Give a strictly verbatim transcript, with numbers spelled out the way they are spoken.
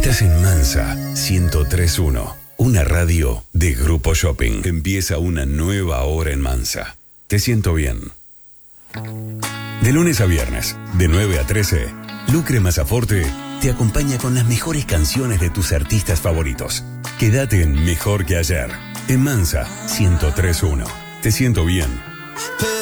Estás en Mansa ciento tres punto uno, una radio de Grupo Shopping. Empieza una nueva hora en Mansa. Te siento bien. De lunes a viernes, de nueve a trece, Lucre Mazzaforte te acompaña con las mejores canciones de tus artistas favoritos. Quédate en Mejor que Ayer, en Mansa ciento tres punto uno. Te siento bien.